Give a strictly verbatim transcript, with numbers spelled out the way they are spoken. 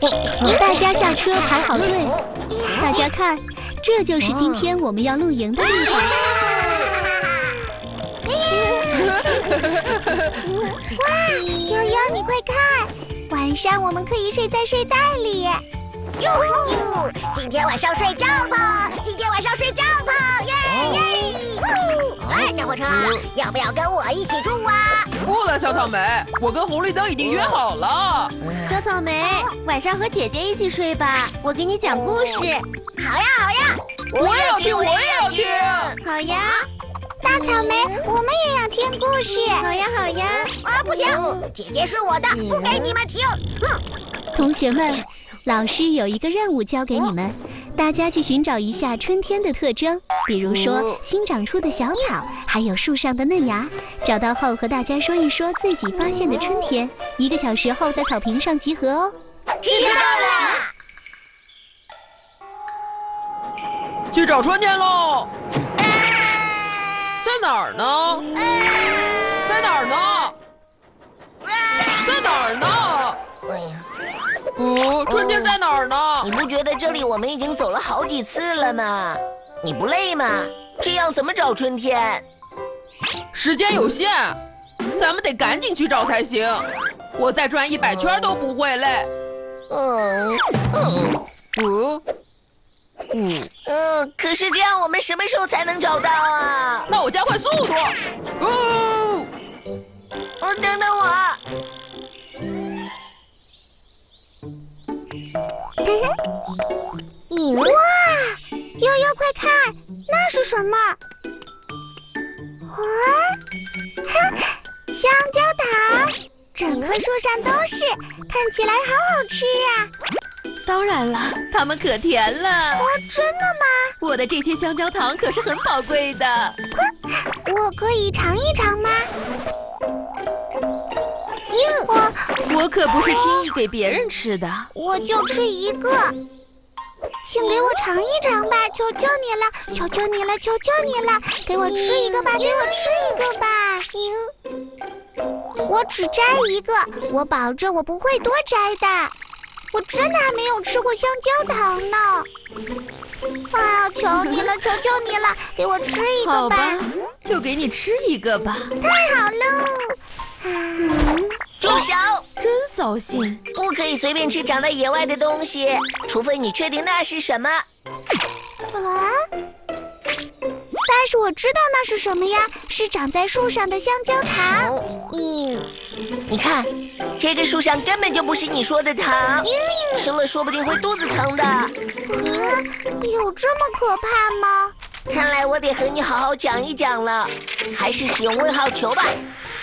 大家下车排好队，大家看，这就是今天我们要露营的地方。 哇，悠悠，你快看，晚上我们可以睡在睡袋里。 哟呼！今天晚上睡帐篷，今天晚上睡帐篷，耶耶！哎，小火车，要不要跟我一起住啊？ 不了，小草莓，我跟红绿灯已经约好了。 小草莓，晚上和姐姐一起睡吧，我给你讲故事。 好呀，好呀， 我也要听，我也要听。 好呀， 大草莓，我们也要听故事。 好呀，好呀。 啊，不行，姐姐是我的，不给你们听。哼！ 同学们，老师有一个任务交给你们，大家去寻找一下春天的特征，比如说新长出的小草，还有树上的嫩芽。找到后和大家说一说自己发现的春天。一个小时后在草坪上集合哦。 知道了。 去找春天喽！在哪儿呢？在哪儿呢？在哪儿呢？ 哎呀！ 哦，春天在哪儿呢？ 你不觉得这里我们已经走了好几次了吗？你不累吗？这样怎么找春天？ 时间有限，咱们得赶紧去找才行。我再转一百圈都不会累。 嗯嗯嗯嗯嗯，可是这样我们什么时候才能找到啊？ 那我加快速度。哦， 哦，等等我。 哇，悠悠快看，那是什么？啊，哼，香蕉糖，整棵树上都是，看起来好好吃啊！ 当然了，它们可甜了。 哦，真的吗？ 我的这些香蕉糖可是很宝贵的。 我可以尝一尝吗？我我可不是轻易给别人吃的。 我就吃一个，请给我尝一尝吧，求求你了，求求你了，求求你了，给我吃一个吧，给我吃一个吧。我只摘一个，我保证我不会多摘的。我真的还没有吃过香蕉糖呢。啊，求你了，求求你了，给我吃一个吧。 好吧，就给你吃一个吧。 太好喽！ 嗯， 住手！ 真扫兴。 不可以随便吃长在野外的东西，除非你确定那是什么。 啊？但是我知道那是什么呀，是长在树上的香蕉糖。 嗯，你看，这个树上根本就不是你说的糖，吃了说不定会肚子疼的。 嗯，有这么可怕吗？ 看来我得和你好好讲一讲了，还是使用问号球吧。